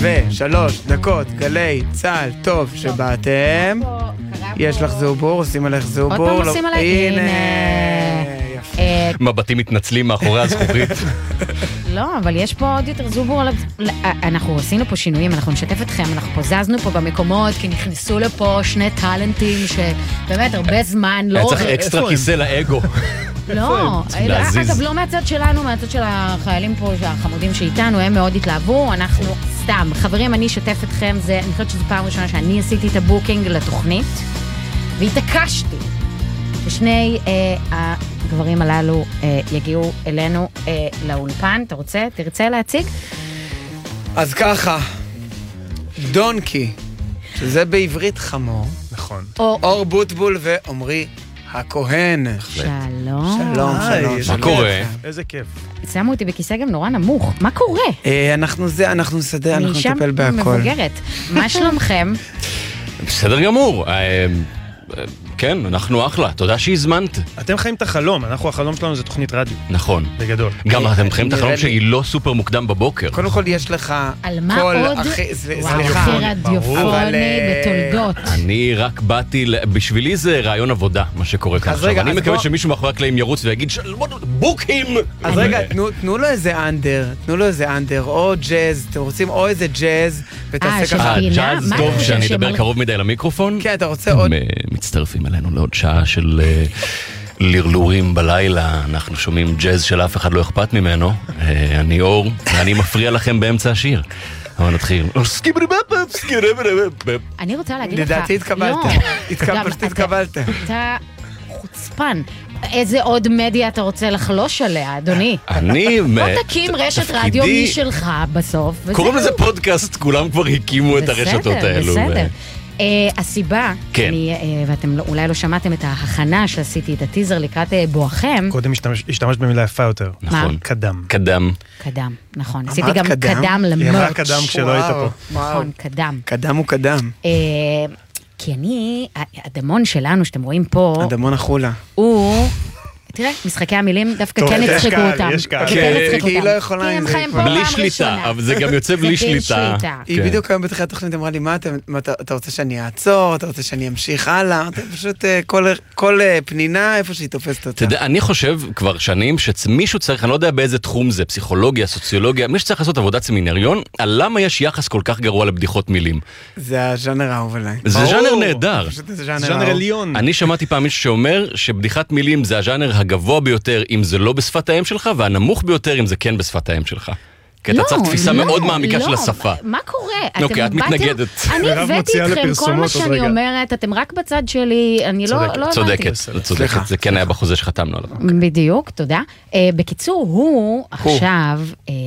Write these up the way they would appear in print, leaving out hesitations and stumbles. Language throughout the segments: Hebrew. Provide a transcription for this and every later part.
ו3 דקות, גלי צהל, טוב שבאתם. יש לך זובור, עושים עליך זובור. עוד פעם עושים עליך, הנה. מבטים מתנצלים מאחורי הזכוכית. לא, אבל יש פה עוד יותר זובור. אנחנו עשינו פה שינויים, אנחנו נשתף אתכם, אנחנו פה זזנו פה במקומות, כי נכנסו לפה שני טלנטים שבאמת הרבה זמן לא... היה צריך אקסטרה כיסא לאגו. לא, אגב, לא מהצד שלנו, מהצד של החיילים פה, החמודים שאיתנו, הם מאוד התלהבו, אנחנו סתם. חברים, אני אשתף אתכם, אני חושבת שזו פעם ראשונה שאני עשיתי את הבוקינג לתוכנית, והתעקשתי ששני הגברים הללו יגיעו אלינו לאולפן. תרצה להציג? אז ככה, דונקי, שזה בעברית חמור. נכון. אור בוטבול ועומרי הכהן. שלום. שלום. מה קורה? איזה כיף. שמו אותי בכיסא גם נורא נמוך. מה קורה? אנחנו נסדר, אנחנו נטפל בהכל. אני שם מבוגרת. מה שלומכם? בסדר גמור. כן, אנחנו אחלה. תודה שהזמנת. אתם חיים את החלום, החלום שלנו זה תוכנית רדיו. נכון. בגדול. גם אתם חיים את החלום שהיא לא סופר מוקדם בבוקר. קודם כל יש לך על מה עוד? וואו, הכי רדיופוני בתולדות. אני רק באתי, בשבילי זה רעיון עבודה, מה שקורה כאן עכשיו. אני מקווה שמישהו מאחורי הקלעים ירוץ ויגיד, בוקים! אז רגע, תנו לו איזה אנדר, או ג'אז, אתם רוצים או איזה ג'אז, ותעשה ככה. ג'אז טוב שאני אדבר קרוב מדי למיקרופון? כן, אתה רוצה עוד... מצטרפים אלינו לעוד שעה של לרלורים בלילה, אנחנו שומעים ג'אז של אף אחד לא אכפת ממנו. אני אור, ואני מפריע לכם באמצע השיר. אבל נתחיל. אני רוצה להגיד לך... לדעתי התקבלת. פשוט התקבלת. אתה חוצפן. איזה עוד מדיה אתה רוצה לחלוש עליה, אדוני? בוא תקים רשת רדיו משלך בסוף. קוראים לזה פודקאסט, כולם כבר הקימו את הרשתות האלו. בסדר. הסיבה, ואתם אולי לא שמעתם את ההכנה שעשיתי, את הטיזר לקראת בואכם. קודם השתמשת במילה יפה יותר. נכון. קדם, נכון. עשיתי גם קדם למרץ'. היא אמרה קדם כשלא היית פה. נכון, קדם. קדם הוא קדם. כי הדמון שלנו, שאתם רואים פה, הדמון החולה. הוא... תראה, משחקי המילים דווקא כן הצחקו אותם. יש קהל. כי היא לא יכולה עם זה. בלי שליטה, אבל זה גם יוצא בלי שליטה. היא בדיוק היום בתחילת התוכנית אמרה לי, מה אתה רוצה שאני אעצור? אתה רוצה שאני אמשיך הלאה? פשוט כל פנינה איפה שהיא תופסת אותה. אתה יודע, אני חושב כבר שנים שמישהו צריך, אני לא יודע באיזה תחום זה, פסיכולוגיה, סוציולוגיה, מי שצריך לעשות עבודת סמינריון, על למה יש יחס כל כך גרוע לבדיחות מילים. זה הז'אנר האהוב עליי. זה ז'אנר נהדר. זה ז'אנר עליון. אני שמעתי פעם מישהו שאומר שבדיחת מילים זה הז'אנר הגבוה ביותר אם זה לא בשפת האם שלך, והנמוך ביותר אם זה כן בשפת האם שלך. כי אתה צריך תפיסה מאוד מעמיקה של השפה. מה קורה? אוקיי, את מתנגדת. אני הבאתי אתכם, כל מה שאני אומרת, אתם רק בצד שלי, אני לא הבנתי. צודקת, זה כן היה בחוזה שחתמנו עליו. בדיוק, תודה. בקיצור, הוא עכשיו...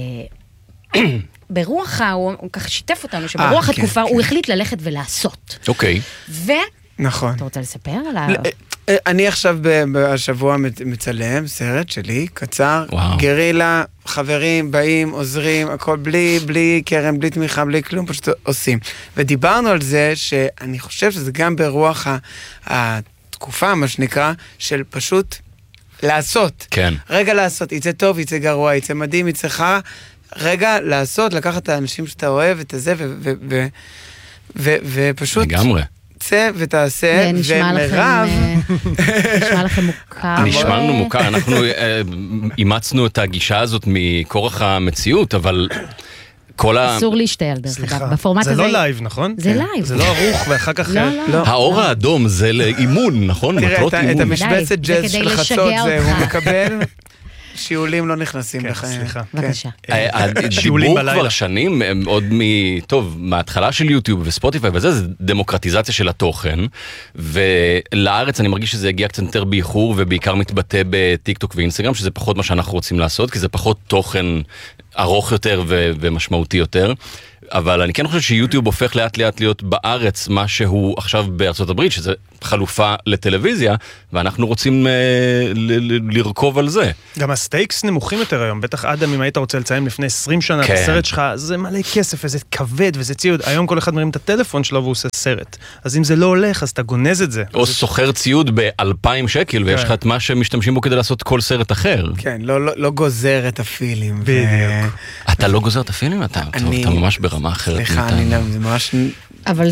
ברוח, הוא כך שיתף אותנו, שברוח התקופה הוא החליט ללכת ולעשות. אוקיי. נכון. אתה רוצה לספר עליו? אני עכשיו בשבוע מצלם סרט שלי, קצר, גרילה, חברים, באים, עוזרים, הכל בלי קרם, בלי תמיכה, בלי כלום, פשוט עושים. ודיברנו על זה שאני חושב שזה גם ברוח התקופה, מה שנקרא, של פשוט לעשות. כן. רגע לעשות, יצא טוב, יצא גרוע, יצא מדהים, יצא חרא, רגע לעשות, לקחת את האנשים שאתה אוהב, את הזה, ופשוט... לגמרי. צא ותעשה, ומרב... נשמע לכם מוכר. נשמע לנו מוכר, אנחנו אימצנו את הגישה הזאת מכורח המציאות, אבל כל אסור להשתעל דרך אגב, בפורמט הזה... זה לא לייב, נכון? זה לייב. זה לא ערוך ואחר כך... האור האדום זה לאימון, נכון? תראה, את המשבצת ג'אז של חצות זה הוא מקבל... שיעולים לא נכנסים בחיים. סליחה. בבקשה. הדיבור כבר שנים, עוד מההתחלה של יוטיוב וספוטיפיי וזה, זה דמוקרטיזציה של התוכן, ולארץ אני מרגיש שזה הגיע קצת יותר באיחור, ובעיקר מתבטא בטיקטוק ואינסטגרם, שזה פחות מה שאנחנו רוצים לעשות, כי זה פחות תוכן ארוך יותר ומשמעותי יותר, אבל אני כן חושב שיוטיוב הופך לאט לאט להיות בארץ מה שהוא עכשיו בארצות הברית, שזה חלופה לטלוויזיה, ואנחנו רוצים לרכוב על זה. גם הסטייקס נמוכים יותר היום, בטח אדם אם היית רוצה לציין לפני 20 שנה את הסרט שלך, זה מלא כסף וזה כבד וזה ציוד, היום כל אחד מרים את הטלפון שלו והוא עושה סרט, אז אם זה לא הולך אז אתה גונז את זה. או סוחר ציוד ב2,000 שקל, ויש לך את מה שמשתמשים בו כדי לעשות כל סרט אחר. כן, לא גוזר את הפילים. בדיוק. אתה לא גוזר את הפילים? אתה ממש ברמה. רמה אחרת. סליחה, זה ממש אבל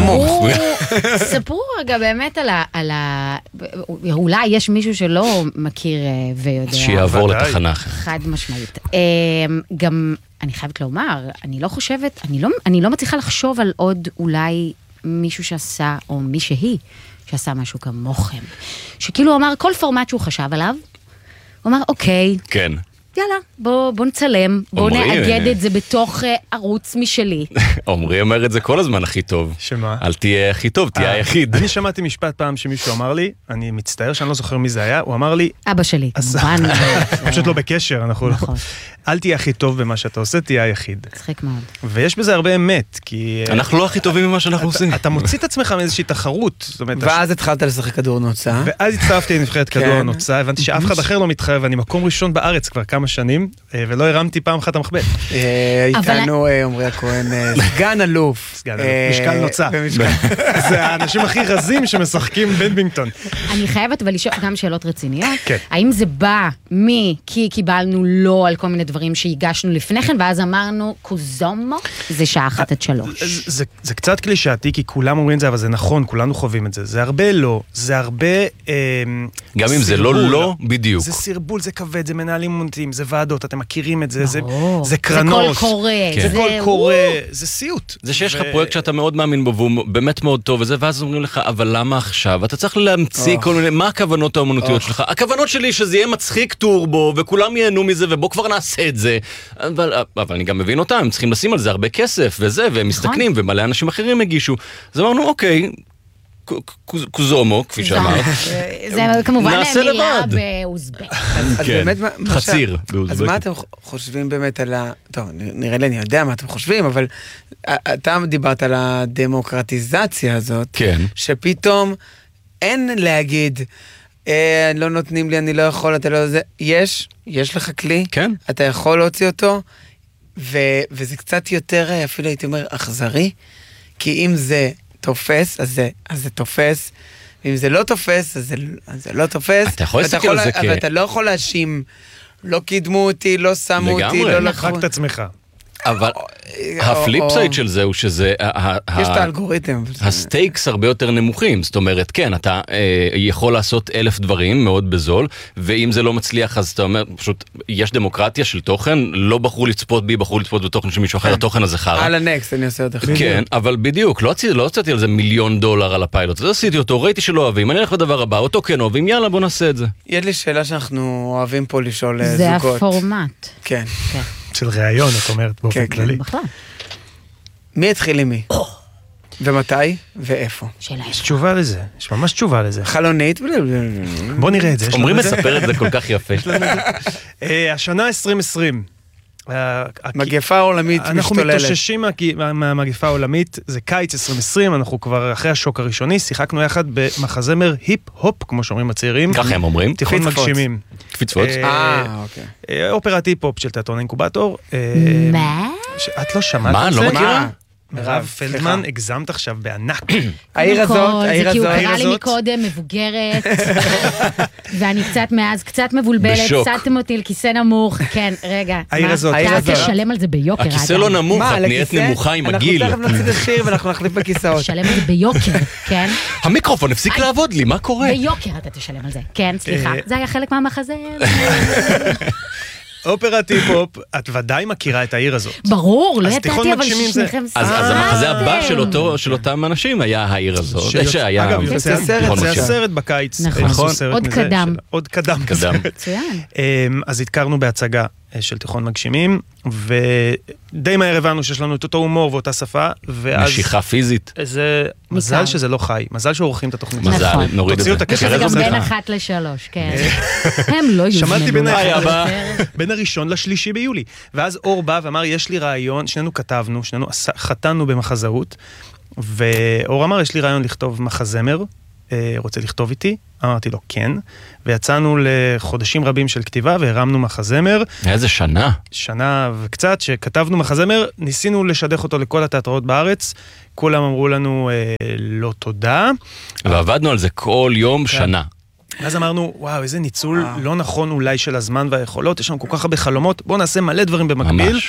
ספרו רגע באמת על אולי יש מישהו שלא מכיר ויודע. שיעבור לתחנה אחרת. חד משמעית. גם, אני חייבת לומר, אני לא חושבת, אני לא מצליחה לחשוב על עוד אולי מישהו שעשה, או מישהי שעשה משהו כמוכם. שכאילו הוא אמר, כל פורמט שהוא חשב עליו, הוא אמר, אוקיי. כן. יאללה, בוא נצלם, בוא נאגד את זה בתוך ערוץ משלי. עומרי אומר את זה כל הזמן הכי טוב. שמה? אל תהיה הכי טוב, תהיה היחיד. אני שמעתי משפט פעם שמישהו אמר לי, אני מצטער שאני לא זוכר מי זה היה, הוא אמר לי... אבא שלי, כמובן. פשוט לא בקשר, אנחנו לא... אל תהיה הכי טוב במה שאתה עושה, תהיה היחיד. צחיק מאוד. ויש בזה הרבה אמת, כי... אנחנו לא הכי טובים ממה שאנחנו עושים. אתה מוציא את עצמך מאיזושהי תחרות. ואז התחלת לשחק כדור נוצה. ואז הצטרפתי לנבחרת כדור הנוצה, הבנתי שאף אחד אחר לא מתחייב, אני מקום ראשון בארץ כבר כמה שנים, ולא הרמתי פעם אחת המחבט. איתנו עומרי הכהן, סגן אלוף. משקל נוצה. זה האנשים הכי רזים שמשחקים בדמינגטון. אני חייבת אבל לשאול גם שאלות רציניות. האם זה בא כי קיבלנו לא על כל מיני דברים שהגשנו לפני כן, ואז אמרנו, קוזומו, זה שעה 1-3. זה קצת קלישאתי, כי כולם אומרים את זה, אבל זה נכון, כולנו חווים את זה. זה הרבה לא, זה הרבה... גם אם זה לא, בדיוק. זה סרבול, זה כבד, זה מנהלים מונטים, זה ועדות, אתם מכירים את זה, זה קרנות. זה קול קורא. זה קול קורא, זה סיוט. זה שיש לך פרויקט שאתה מאוד מאמין בו, והוא באמת מאוד טוב, ואז אומרים לך, אבל למה עכשיו? אתה צריך להמציא כל מיני, מה הכוונות האמנותיות שלך? הכוונות שלי שזה יהיה מצחיק טורבו, וכולם ייהנו מזה, ובוא כבר נעשה את זה. אבל אני גם מבין אותם, הם צריכים לשים על זה הרבה כסף, והם מסתכנים, ומלא אנשים אחרים הגישו. אז אמרנו, אוקיי, קוזומו, כפי שאמרת. זה כמובן מילה באוזבק. כן, חציר באוזבק. אז מה אתם חושבים באמת על טוב, נראה לי אני יודע מה אתם חושבים, אבל אתה דיברת על הדמוקרטיזציה הזאת, כן. שפתאום אין להגיד, לא נותנים לי, אני לא יכול, אתה לא זה, יש לך כלי, כן. אתה יכול להוציא אותו, וזה קצת יותר, אפילו הייתי אומר, אכזרי, כי אם זה תופס, אז זה תופס, ואם זה לא תופס, אז זה לא תופס. אתה יכול להסתכל על זה אבל אתה לא יכול להאשים, לא קידמו אותי, לא שמו אותי, לא לקחו. רק את עצמך. אבל הפליפ סייד של זה הוא שזה... יש את האלגוריתם. הסטייקס הרבה יותר נמוכים, זאת אומרת, כן, אתה יכול לעשות 1000 דברים מאוד בזול, ואם זה לא מצליח, אז אתה אומר, פשוט, יש דמוקרטיה של תוכן, לא בחרו לצפות בי, בחרו לצפות בתוכן של מישהו אחר, התוכן הזה חרא. על הנקסט, אני עושה יותר. כן, אבל בדיוק, לא הוצאתי על זה $1,000,000 על הפיילוט, אז עשיתי אותו, ראיתי שלא אוהבים, אני אלך לדבר הבא, אותו כן אוהבים, יאללה, בוא נעשה את זה. יש לי שאלה שאנחנו אוהבים פה לשאול זוגות. זה הפורמט. כן. של ראיון, את אומרת, באופן כללי. בכלל. מי התחיל עם מי? ומתי ואיפה? יש תשובה לזה, יש ממש תשובה לזה. חלונית. בוא נראה את זה. אומרים מספר את זה כל כך יפה. השנה 2020. מגפה עולמית משתוללת. אנחנו מתאוששים מהמגפה העולמית, זה קיץ 2020, אנחנו כבר אחרי השוק הראשוני, שיחקנו יחד במחזמר היפ-הופ, כמו שאומרים הצעירים. ככה הם אומרים. תיכון מגשימים. קפיצפוץ. אוקיי. אופרת היפ-הופ של תיאטרון אינקובטור. מה? את לא שמעת מה? את זה? לא מכירה? מירב פלדמן, הגזמת עכשיו בענק. העיר הזאת, זה כי הוא קרא לי מקודם מבוגרת, ואני קצת מבולבלת, קצת אותי לכיסא נמוך, כן, רגע. העיר הזאת. אתה תשלם על זה ביוקר. הכיסא לא נמוך, את נהיית נמוכה עם הגיל. אנחנו תכף נציג השיר ואנחנו נחליף בכיסאות. תשלם על זה ביוקר, כן? המיקרופון הפסיק לעבוד לי, מה קורה? ביוקר אתה תשלם על זה, כן, סליחה. זה היה חלק מהמחזה. אופרת היפ-הופ, את ודאי מכירה את העיר הזאת. ברור, לא ידעתי, אבל שניכם אז המחזה הבא של אותם אנשים היה העיר הזאת. אגב, יוצא סרט בקיץ. נכון, עוד קדם. עוד קדם. מצוין. אז התקרנו בהצגה של תיכון מגשימים, ודי מהר הבנו שיש לנו את אותו הומור ואותה שפה, משיכה פיזית. זה מזל שזה לא חי, מזל שעורכים את התוכנית. מזל, נוריד את זה. זה גם בין 1-3, כן. הם לא יוזמנו. שמעתי בין הראשון ל3 ביולי. ואז אור בא ואמר, יש לי רעיון, שנינו כתבנו, שנינו חתנו במחזאות, ואור אמר, יש לי רעיון לכתוב מחזמר, רוצה לכתוב איתי? אמרתי לו, כן. ויצאנו לחודשים רבים של כתיבה, והרמנו מחזמר. איזה שנה? שנה וקצת, שכתבנו מחזמר, ניסינו לשדך אותו לכל התיאטראות בארץ, כולם אמרו לנו, לא תודה. ועבדנו על זה כל יום שנה. אז אמרנו, וואו, איזה ניצול לא נכון אולי של הזמן והיכולות, יש לנו כל כך הרבה חלומות, בואו נעשה מלא דברים במקביל.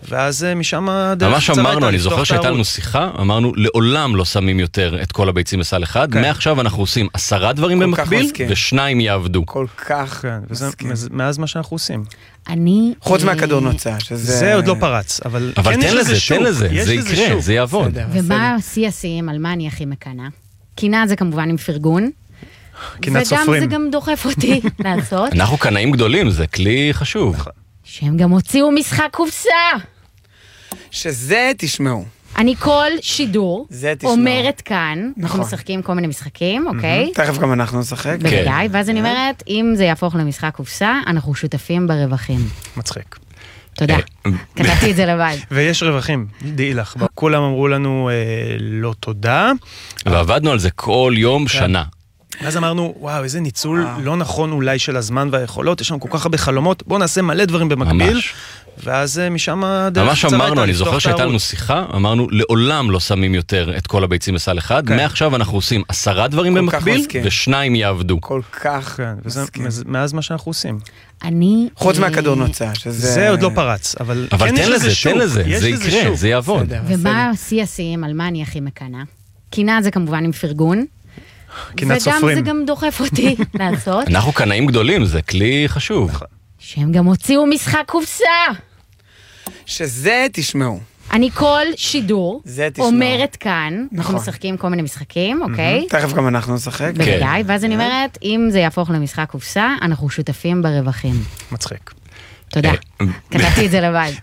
ואז משם הדרך ממש אמרנו, אני זוכר שהייתה לנו שיחה, אמרנו, לעולם לא שמים יותר את כל הביצים בסל אחד, מעכשיו אנחנו עושים 10 דברים במקביל, ו2 יעבדו. כל כך מסכים. מאז מה שאנחנו עושים. חוץ מהכדור נוצה, שזה... זה עוד לא פרץ, אבל תן לזה, זה יקרה, זה יעבוד. ומה השיא, על מה אני הכי מקנה? קינה זה כמובן עם פרגון. קינת סופרים. וגם זה גם דוחף אותי לעשות. אנחנו קנאים גדולים, זה כלי חשוב. שהם גם הוציאו משחק קופסה. שזה תשמעו. אני כל שידור אומרת כאן, אנחנו משחקים כל מיני משחקים, אוקיי? תכף גם אנחנו נשחק. בוודאי, ואז אני אומרת, אם זה יהפוך למשחק קופסה, אנחנו שותפים ברווחים. מצחיק. תודה, כתבתי את זה לבד. ויש רווחים, דעי לך. כולם אמרו לנו לא תודה. ועבדנו על זה כל יום שנה. אז אמרנו, וואו, איזה ניצול לא נכון אולי של הזמן והיכולות, יש לנו כל כך הרבה חלומות, בואו נעשה מלא דברים במקביל. ואז משם הדרך ממש אמרנו, אני זוכר שהייתה לנו שיחה, אמרנו, לעולם לא שמים יותר את כל הביצים בסל אחד, מעכשיו אנחנו עושים 10 דברים במקביל, ו2 יעבדו. כל כך מסכים. מאז מה שאנחנו עושים. חוץ מהכדור נוצה, שזה... זה עוד לא פרץ, אבל תן לזה, זה יקרה, זה יעבוד. ומה השיא, על מה אני הכי מקנה? קינה זה כמובן עם פרגון. וגם זה גם דוחף אותי לעשות. אנחנו קנאים גדולים, זה כלי חשוב. שהם גם הוציאו משחק קופסה. שזה תשמעו. אני כל שידור אומרת כאן, אנחנו משחקים כל מיני משחקים, אוקיי? תכף גם אנחנו נשחק. בוודאי, ואז אני אומרת, אם זה יהפוך למשחק קופסה, אנחנו שותפים ברווחים. מצחיק. תודה, כתבתי את זה לבד.